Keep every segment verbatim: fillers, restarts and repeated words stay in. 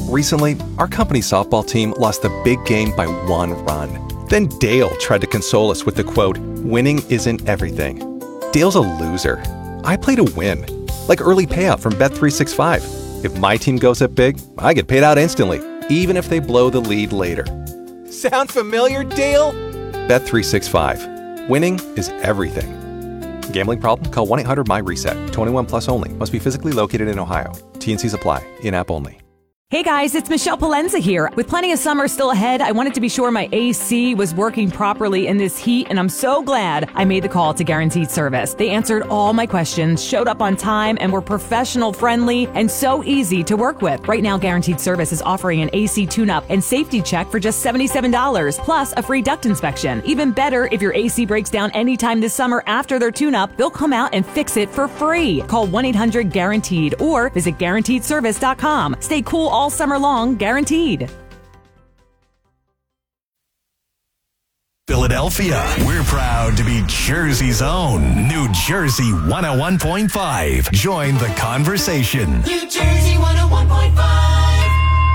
Recently, our company softball team lost the big game by one run. Then Dale tried to console us with the quote, "Winning isn't everything." Dale's a loser. I play to win. Like early payout from Bet three sixty-five. If my team goes up big, I get paid out instantly, even if they blow the lead later. Sound familiar, Dale? Bet three sixty-five. Winning is everything. Gambling problem? Call one eight hundred M Y reset. twenty-one plus only. Must be physically located in Ohio. T N Cs apply. In-app only. Hey guys, it's Michelle Palenza here. With plenty of summer still ahead, I wanted to be sure my A C was working properly in this heat, and I'm so glad I made the call to Guaranteed Service. They answered all my questions, showed up on time, and were professional friendly and so easy to work with. Right now, Guaranteed Service is offering an A C tune-up and safety check for just seventy-seven dollars, plus a free duct inspection. Even better, if your A C breaks down anytime this summer after their tune-up, they'll come out and fix it for free. Call one eight hundred guaranteed or visit guaranteed service dot com. Stay cool all summer long, guaranteed. Philadelphia, we're proud to be Jersey's own New Jersey one oh one point five. Join the conversation. New Jersey one oh one point five.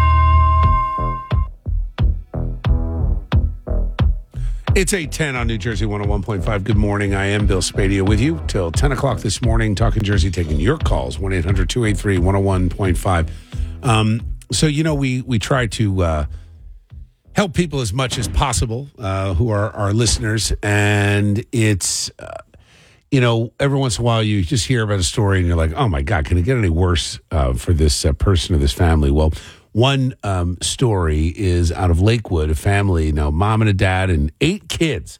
It's eight ten on New Jersey one oh one point five. Good morning. I am Bill Spadia with you till ten o'clock this morning, talking Jersey, taking your calls, one eight hundred two eight three one oh one point five. Um, so, you know, we, we try to uh, help people as much as possible uh, who are our listeners. And it's, uh, you know, every once in a while you just hear about a story and you're like, oh, my God, can it get any worse uh, for this uh, person or this family? Well, one um, story is out of Lakewood, a family, you know, mom and a dad and eight kids.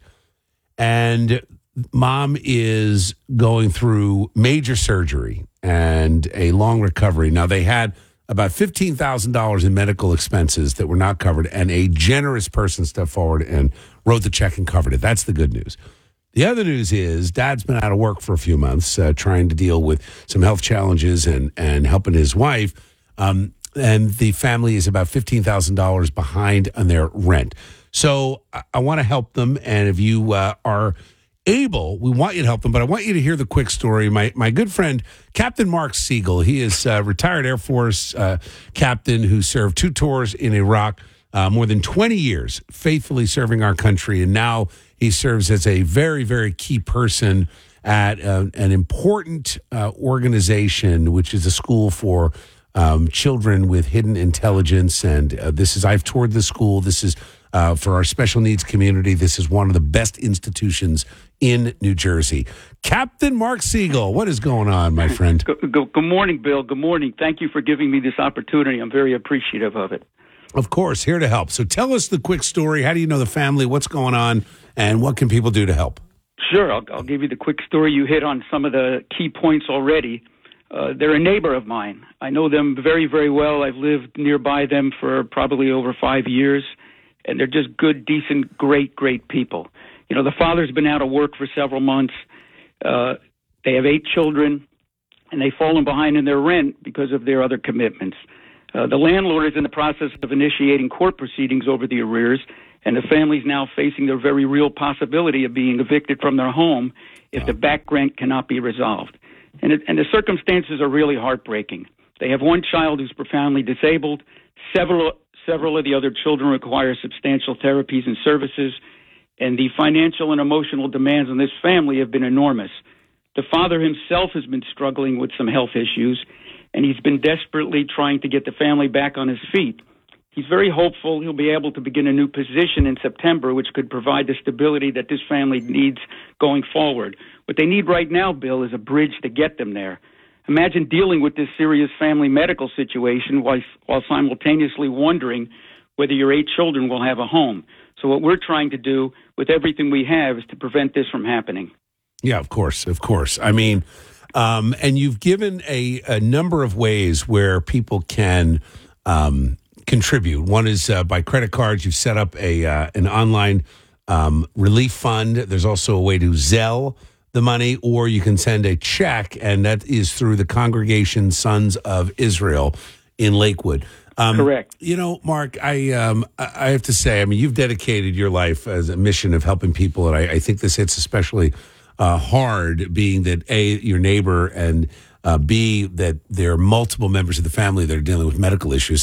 And mom is going through major surgery and a long recovery. Now, they had about fifteen thousand dollars in medical expenses that were not covered, and a generous person stepped forward and wrote the check and covered it. That's the good news. The other news is dad's been out of work for a few months, uh, trying to deal with some health challenges and, and helping his wife. Um, and the family is about fifteen thousand dollars behind on their rent. So I, I want to help them. And if you uh, are able, we want you to help them, but I want you to hear the quick story. My my good friend, Captain Mark Siegel, he is a retired Air Force uh, captain who served two tours in Iraq, uh, more than twenty years, faithfully serving our country. And now he serves as a very, very key person at uh, an important uh, organization, which is a school for um, children with hidden intelligence. And uh, this is, I've toured the school. This is uh, for our special needs community. This is one of the best institutions in New Jersey. Captain Mark Siegel, what is going on, my friend? Good, good, good morning, Bill. Good morning. Thank you for giving me this opportunity. I'm very appreciative of it. Of course, here to help. So tell us the quick story. How do you know the family? What's going on? And what can people do to help? Sure. I'll, I'll give you the quick story. You hit on some of the key points already. Uh, they're a neighbor of mine. I know them very, very well. I've lived nearby them for probably over five years, and they're just good, decent, great, great people. You know, the father's been out of work for several months. Uh, they have eight children, and they've fallen behind in their rent because of their other commitments. Uh, the landlord is in the process of initiating court proceedings over the arrears, and the family's now facing the very real possibility of being evicted from their home if the back rent cannot be resolved. And, it, and the circumstances are really heartbreaking. They have one child who's profoundly disabled. Several, several of the other children require substantial therapies and services, and the financial and emotional demands on this family have been enormous. The father himself has been struggling with some health issues, and he's been desperately trying to get the family back on his feet. He's very hopeful he'll be able to begin a new position in September, which could provide the stability that this family needs going forward. What they need right now, Bill, is a bridge to get them there. Imagine dealing with this serious family medical situation while, while simultaneously wondering whether your eight children will have a home. So what we're trying to do with everything we have is to prevent this from happening. Yeah, of course, of course. I mean, um, and you've given a, a number of ways where people can um, contribute. One is uh, by credit cards. You've set up a uh, an online um, relief fund. There's also a way to Zelle the money, or you can send a check, and that is through the Congregation Sons of Israel in Lakewood. Um, Correct. You know, Mark, I um, I have to say, I mean, you've dedicated your life as a mission of helping people, and I, I think this hits especially uh, hard, being that A, your neighbor, and uh, B, that there are multiple members of the family that are dealing with medical issues.